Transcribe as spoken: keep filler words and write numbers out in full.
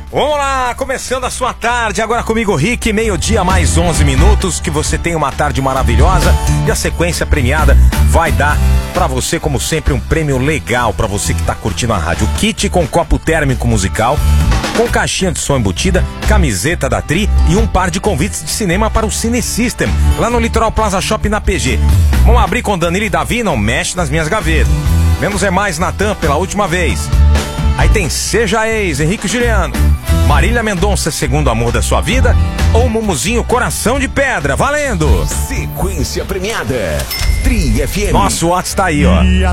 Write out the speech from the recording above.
Vamos lá, começando a sua tarde, agora comigo Rick, meio-dia mais onze minutos, que você tenha uma tarde maravilhosa e a sequência premiada vai dar pra você, como sempre, um prêmio legal pra você que tá curtindo a rádio. Kit com copo térmico musical, com caixinha de som embutida, camiseta da Tri e um par de convites de cinema para o Cine System, lá no Litoral Plaza Shopping na P G. Vamos abrir com Danilo e Davi, não mexe nas minhas gavetas. Menos é mais, Natan, pela última vez. Aí tem Seja Ex, Henrique e Juliano. Marília Mendonça, Segundo Amor da Sua Vida, ou Mumuzinho, Coração de Pedra, valendo! Sequência premiada, Tri F M. Nosso WhatsApp tá aí, ó.